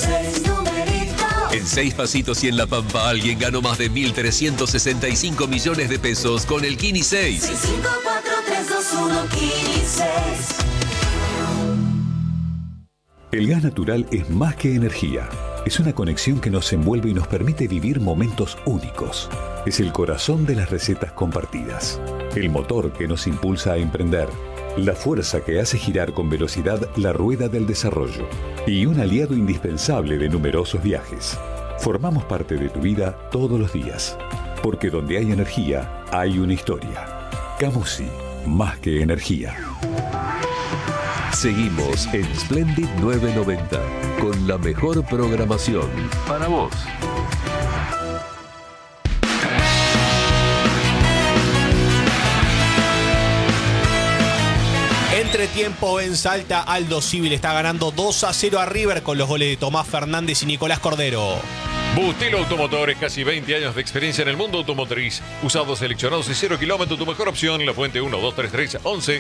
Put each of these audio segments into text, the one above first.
6 numeritos. En 6 pasitos y en La Pampa alguien ganó más de 1.365 millones de pesos con el Kini 6. 6, 5, 4, 3, 2, 1, Kini 6. El gas natural es más que energía. Es una conexión que nos envuelve y nos permite vivir momentos únicos. Es el corazón de las recetas compartidas. El motor que nos impulsa a emprender. La fuerza que hace girar con velocidad la rueda del desarrollo. Y un aliado indispensable de numerosos viajes. Formamos parte de tu vida todos los días. Porque donde hay energía, hay una historia. Camusi, más que energía. Seguimos en Splendid 990 con la mejor programación para vos. Entretiempo en Salta, Aldo Civil está ganando 2-0 a River con los goles de Tomás Fernández y Nicolás Cordero. Bustelo Automotores, casi 20 años de experiencia en el mundo automotriz. Usados seleccionados y 0 kilómetros, tu mejor opción. La Fuente 1233 11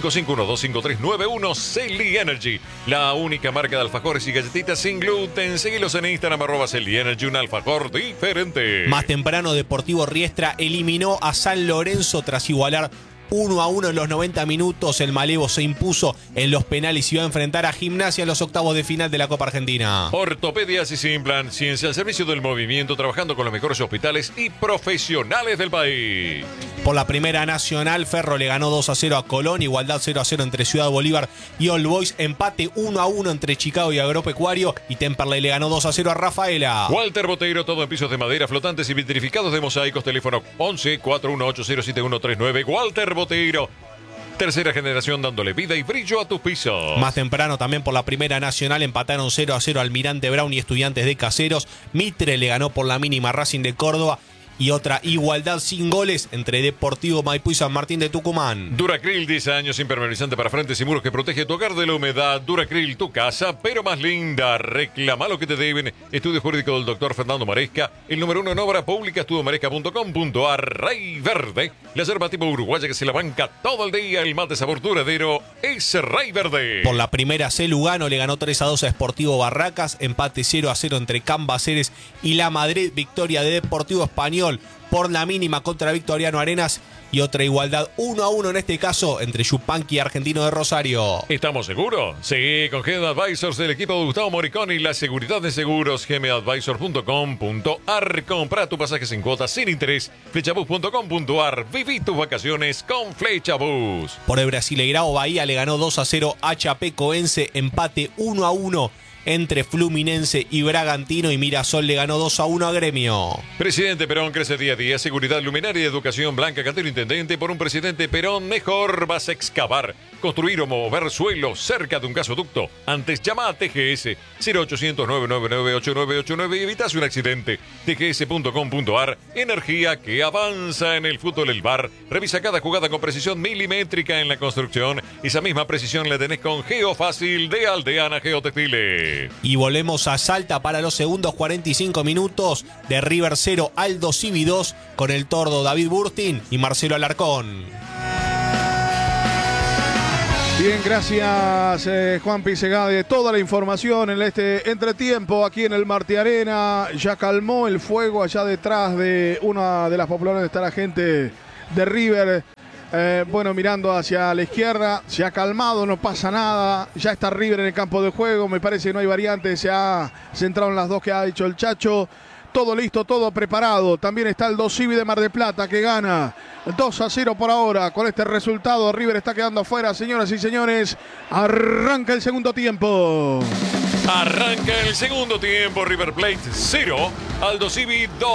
55125391 Celi Energy. La única marca de alfajores y galletitas sin gluten. Seguilos en Instagram, @Celi Energy, un alfajor diferente. Más temprano, Deportivo Riestra eliminó a San Lorenzo tras igualar 1-1 en los 90 minutos. El Malevo se impuso en los penales y va a enfrentar a Gimnasia en los octavos de final de la Copa Argentina. Ortopedias y Simplan, ciencia al servicio del movimiento, trabajando con los mejores hospitales y profesionales del país. Por la Primera Nacional, Ferro le ganó 2-0 a Colón, igualdad 0-0 entre Ciudad Bolívar y All Boys, empate 1-1 entre Chicago y Agropecuario, y Temperley le ganó 2-0 a Rafaela. Walter Boteiro, todo en pisos de madera, flotantes y vitrificados de mosaicos, teléfono 11 41807139. Walter Boteiro, tercera generación dándole vida y brillo a tus pisos. Más temprano, también por la Primera Nacional, empataron 0-0 Almirante Brown y Estudiantes de Caseros. Mitre le ganó por la mínima Racing de Córdoba. Y otra igualdad sin goles entre Deportivo Maipú y San Martín de Tucumán. Duracril, 10 años, impermeabilizante para frentes y muros que protege tu hogar de la humedad. Duracril, tu casa, pero más linda. Reclama lo que te deben. Estudio jurídico del doctor Fernando Maresca. El número 1 en obra pública, estudiomaresca.com.ar. Rey Verde, la yerba tipo uruguaya que se la banca todo el día. El mate sabor duradero es Rey Verde. Por la Primera C, Lugano le ganó 3-2 a Sportivo Barracas. Empate 0-0 entre Cambaceres y La Madrid. Victoria de Deportivo Español por la mínima contra Victoriano Arenas. Y otra igualdad 1-1 en este caso entre Yupanqui y Argentino de Rosario. ¿Estamos seguros? Sí, con GM Advisors del equipo de Gustavo Moricón y la seguridad de seguros. gmadvisors.com.ar. Compra tu pasaje sin cuotas, sin interés. Flechabus.com.ar. Viví tus vacaciones con Flechabus. Por el Brasileirao, Bahía le ganó 2-0 a Chapecoense. Empate 1-1 entre Fluminense y Bragantino, y Mirasol le ganó 2-1 a Gremio. Presidente Perón crece día a día. Seguridad, luminaria y educación. Blanca Cantero, intendente. Por un presidente Perón mejor vas a excavar, construir o mover suelo cerca de un gasoducto. Antes llama a TGS 0800-999-8989 y evitas un accidente. tgs.com.ar. Energía que avanza en el fútbol. El VAR revisa cada jugada con precisión milimétrica. En la construcción, esa misma precisión la tenés con Geofácil de Aldeana Geotextiles. Y volvemos a Salta para los segundos 45 minutos de River 0, Aldo Civi 2, con el tordo David Burtin y Marcelo Alarcón. Bien, gracias Juan Pisegade. Toda la información en este entretiempo aquí en el Martí Arena. Ya calmó el fuego allá detrás de una de las populares, está la gente de River. Bueno, mirando hacia la izquierda, se ha calmado, no pasa nada. Ya está River en el campo de juego, me parece que no hay variantes. Se ha centrado en las dos que ha dicho el Chacho. Todo listo, todo preparado. También está el Aldo Civi de Mar del Plata, que gana 2-0 por ahora. Con este resultado, River está quedando afuera. Señoras y señores, arranca el segundo tiempo. Arranca el segundo tiempo. River Plate 0, Aldo Civi 2.